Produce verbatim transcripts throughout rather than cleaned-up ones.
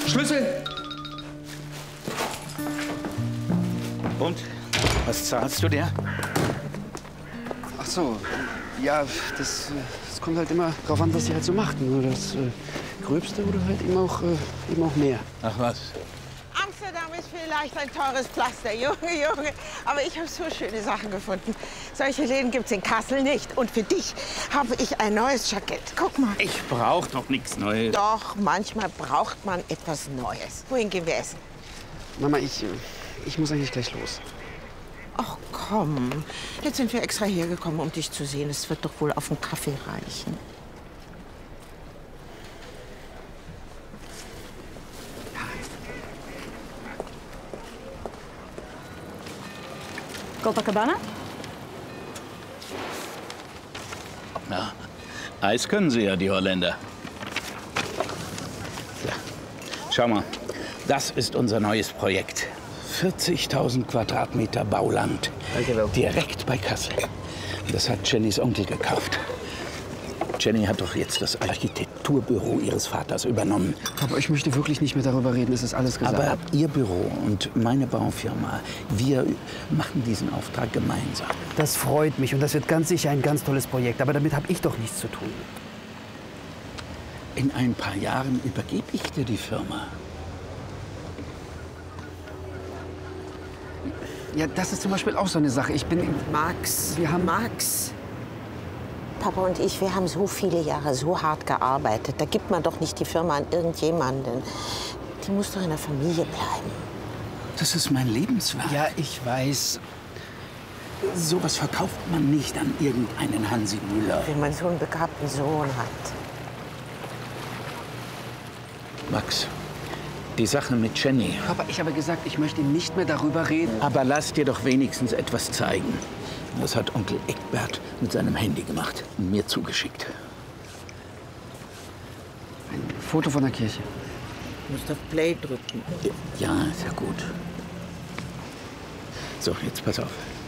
Schlüssel! Und? Was zahlst du dir? Ach so, ja, das, das kommt halt immer drauf an, was sie halt so macht. Nur das äh, Gröbste oder halt eben auch, äh, eben auch mehr. Ach was? Amsterdam ist vielleicht ein teures Pflaster, Junge, Junge. Aber ich habe so schöne Sachen gefunden. Solche Läden gibt's in Kassel nicht. Und für dich habe ich ein neues Jackett. Guck mal. Ich brauch doch nichts Neues. Doch, manchmal braucht man etwas Neues. Wohin gehen wir essen? Mama, ich, ich muss eigentlich gleich los. Ach komm, jetzt sind wir extra hergekommen, um dich zu sehen. Es wird doch wohl auf einen Kaffee reichen. Copacabana? Na, Eis können sie ja, die Holländer. Ja. Schau mal, das ist unser neues Projekt. vierzigtausend Quadratmeter Bauland. Direkt bei Kassel. Das hat Jennys Onkel gekauft. Jenny hat doch jetzt das Architekturbüro ihres Vaters übernommen. Aber ich möchte wirklich nicht mehr darüber reden, es ist alles gesagt. Aber Ihr Büro und meine Baufirma, wir machen diesen Auftrag gemeinsam. Das freut mich und das wird ganz sicher ein ganz tolles Projekt. Aber damit habe ich doch nichts zu tun. In ein paar Jahren übergebe ich dir die Firma. Ja, das ist zum Beispiel auch so eine Sache. Ich bin... Max, Wir haben... Max. Papa und ich, wir haben so viele Jahre so hart gearbeitet. Da gibt man doch nicht die Firma an irgendjemanden. Die muss doch in der Familie bleiben. Das ist mein Lebenswerk. Ja, ich weiß. Sowas verkauft man nicht an irgendeinen Hansi Müller. Wenn man so einen begabten Sohn hat. Max, die Sache mit Jenny. Papa, ich habe gesagt, ich möchte nicht mehr darüber reden. Aber lass dir doch wenigstens etwas zeigen. Das hat Onkel Eckbert mit seinem Handy gemacht und mir zugeschickt. Ein Foto von der Kirche. Du musst auf Play drücken. Ja, ist ja gut. So, jetzt pass auf.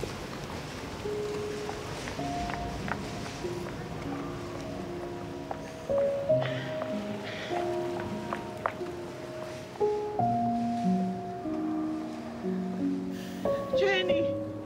Jenny!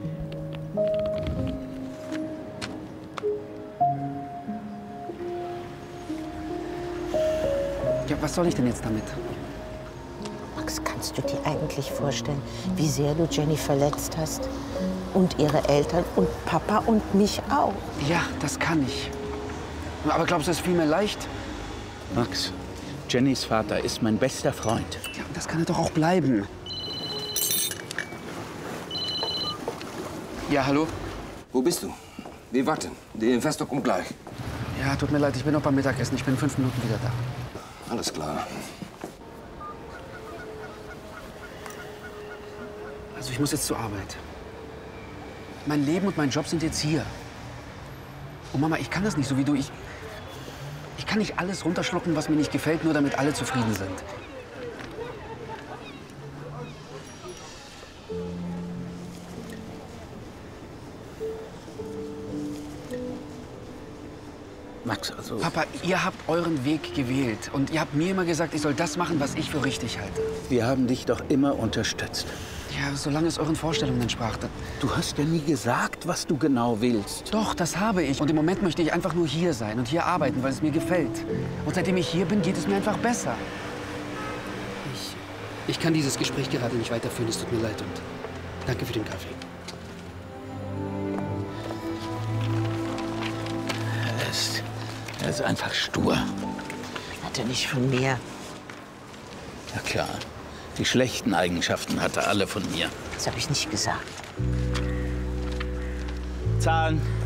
Ja, was soll ich denn jetzt damit? Max, kannst du dir eigentlich vorstellen, wie sehr du Jenny verletzt hast? Und ihre Eltern und Papa und mich auch. Ja, das kann ich. Aber glaubst du, es fiel mir leicht? Max, Jennys Vater ist mein bester Freund. Ja, das kann er doch auch bleiben. Ja, hallo? Wo bist du? Wir warten. Der Investor kommt gleich. Ja, tut mir leid, ich bin noch beim Mittagessen. Ich bin in fünf Minuten wieder da. Alles klar. Also ich muss jetzt zur Arbeit. Mein Leben und mein Job sind jetzt hier. Und Mama, ich kann das nicht so wie du. Ich, ich kann nicht alles runterschlucken, was mir nicht gefällt, nur damit alle zufrieden sind. Max, also... Papa, ihr habt euren Weg gewählt. Und ihr habt mir immer gesagt, ich soll das machen, was ich für richtig halte. Wir haben dich doch immer unterstützt. Ja, solange es euren Vorstellungen entsprach. Du hast ja nie gesagt, was du genau willst. Doch, das habe ich. Und im Moment möchte ich einfach nur hier sein und hier arbeiten, weil es mir gefällt. Und seitdem ich hier bin, geht es mir einfach besser. Ich, ich kann dieses Gespräch gerade nicht weiterführen. Es tut mir leid und danke für den Kaffee. Er ist, er ist einfach stur. Hat er nicht von mir. Ja klar, die schlechten Eigenschaften hat er alle von mir. Das habe ich nicht gesagt. Zahlen.